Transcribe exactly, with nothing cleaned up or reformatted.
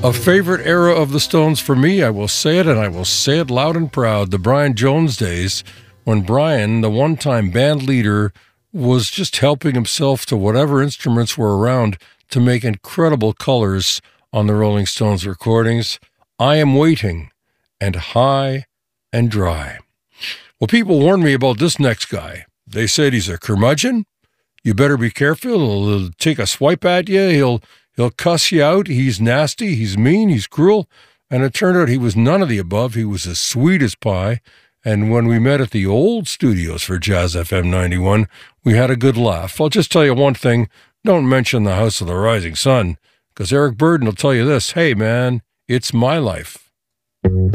A favorite era of the Stones for me, I will say it, and I will say it loud and proud, the Brian Jones days, when Brian, the one-time band leader, was just helping himself to whatever instruments were around to make incredible colors on the Rolling Stones recordings. I Am Waiting and High and Dry. Well, people warned me about this next guy. They said he's a curmudgeon. You better be careful. He'll take a swipe at you. He'll He'll cuss you out. He's nasty. He's mean. He's cruel. And it turned out he was none of the above. He was as sweet as pie. And when we met at the old studios for Jazz F M ninety-one, we had a good laugh. I'll just tell you one thing. Don't mention the House of the Rising Sun, because Eric Burdon will tell you this. Hey, man, it's my life.